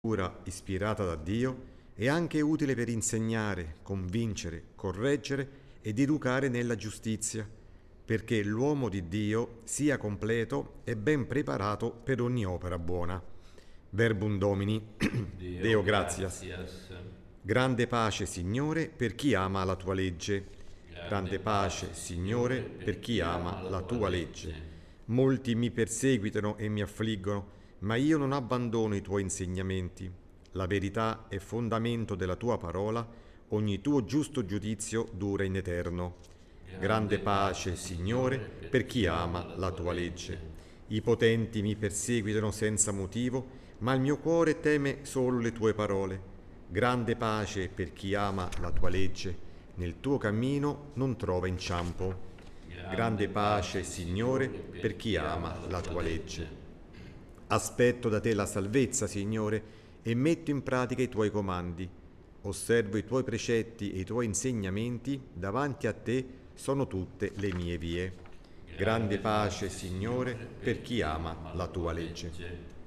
ispirata da Dio è anche utile per insegnare, convincere, correggere ed educare nella giustizia, perché l'uomo di Dio sia completo e ben preparato per ogni opera buona. Verbum Domini, Deo gratias. Grande pace, Signore, per chi ama la tua legge. Grande pace, Signore, per chi ama la tua legge. Molti mi perseguitano e mi affliggono, ma io non abbandono i tuoi insegnamenti. La verità è fondamento della tua parola, ogni tuo giusto giudizio dura in eterno. Grande pace, Signore, per chi ama la tua legge. I potenti mi perseguitano senza motivo, ma il mio cuore teme solo le tue parole. Grande pace per chi ama la tua legge, nel tuo cammino non trova inciampo. Grande pace, Signore, per chi ama la tua legge. Aspetto da te la salvezza, Signore, e metto in pratica i tuoi comandi. Osservo i tuoi precetti e i tuoi insegnamenti, davanti a te sono tutte le mie vie. Grande pace, Signore, per chi ama la tua legge.